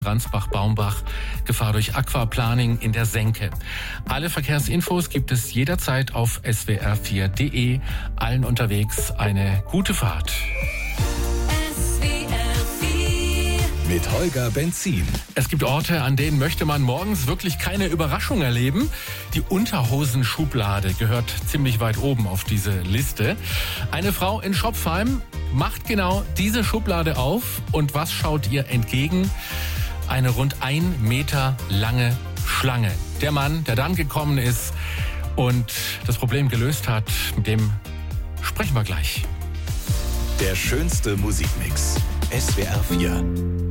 Ransbach-Baumbach, Gefahr durch Aquaplaning in der Senke. Alle Verkehrsinfos gibt es jederzeit auf swr4.de. Allen unterwegs eine gute Fahrt. Mit Holger Benzin. Es gibt Orte, an denen möchte man morgens wirklich keine Überraschung erleben. Die Unterhosenschublade gehört ziemlich weit oben auf diese Liste. Eine Frau in Schopfheim macht genau diese Schublade auf. Und was schaut ihr entgegen? Eine rund 1 Meter lange Schlange. Der Mann, der dann gekommen ist und das Problem gelöst hat, mit dem sprechen wir gleich. Der schönste Musikmix. SWR 4.